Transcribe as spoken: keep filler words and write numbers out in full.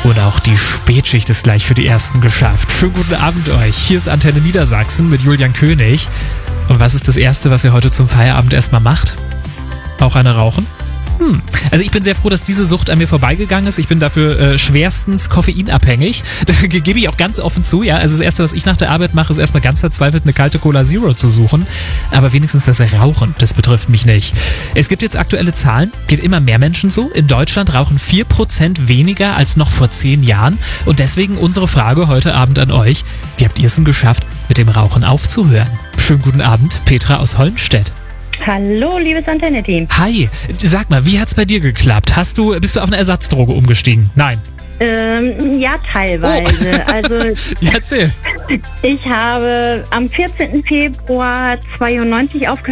Und auch die Spätschicht ist gleich für die Ersten geschafft. Schönen guten Abend euch. Hier ist Antenne Niedersachsen mit Julian König. Und was ist das Erste, was ihr heute zum Feierabend erstmal macht? Auch eine rauchen? Hm. Also ich bin sehr froh, dass diese Sucht an mir vorbeigegangen ist. Ich bin dafür äh, schwerstens koffeinabhängig. Das gebe ich auch ganz offen zu. Ja, also das Erste, was ich nach der Arbeit mache, ist erstmal ganz verzweifelt eine kalte Cola Zero zu suchen. Aber wenigstens das Rauchen, das betrifft mich nicht. Es gibt jetzt aktuelle Zahlen, geht immer mehr Menschen so. In Deutschland rauchen vier Prozent weniger als noch vor zehn Jahren. Und deswegen unsere Frage heute Abend an euch. Wie habt ihr es denn geschafft, mit dem Rauchen aufzuhören? Schönen guten Abend, Petra aus Holmstedt. Hallo, liebes Antenne-Team. Hi, sag mal, wie hat's bei dir geklappt? Hast du, bist du auf eine Ersatzdroge umgestiegen? Nein. Ähm, ja, teilweise. Oh. Also, ja, erzähl. Ich habe am vierzehnten Februar zweiundneunzig aufgehört